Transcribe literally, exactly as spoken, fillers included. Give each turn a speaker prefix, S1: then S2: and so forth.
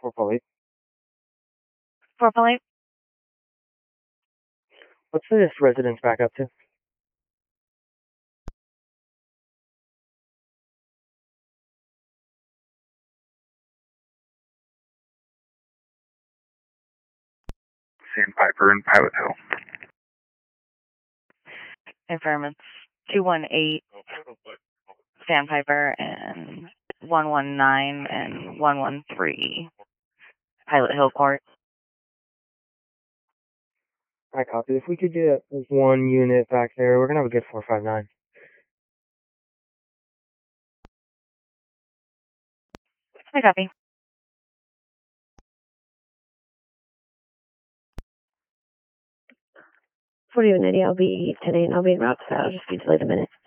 S1: four Polite.
S2: four Polite.
S1: What's this residence back up to?
S3: Sandpiper and Pilot Hill.
S2: Informants two one eight Sandpiper and one one nine and one one three Pilot Hill Court.
S1: I copy. If we could get one unit back there, we're gonna have a good four five nine.
S2: I copy.
S4: forty-one ninety, I'll be ten eight, and I'll be en route, so I'll just be delayed a minute.